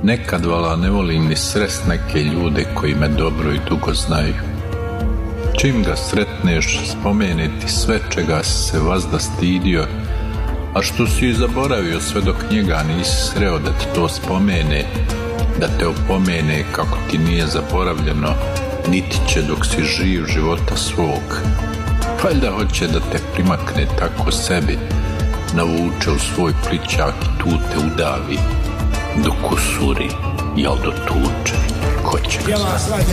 Nekad vala ne volim ni srest neke ljude koji me dobro i dugo znaju. Čim ga sretneš, spomene ti sve čega si se vazda stidio, a što si i zaboravio sve dok njega nisi sreo da ti to spomene, da te opomene kako ti nije zaboravljeno, niti će dok si živ života svog. Valjda hoće da te primakne tako sebi, navuče u svoj plićak i tu te udavi, dok usuri, jel do tuče, ko će ga znati.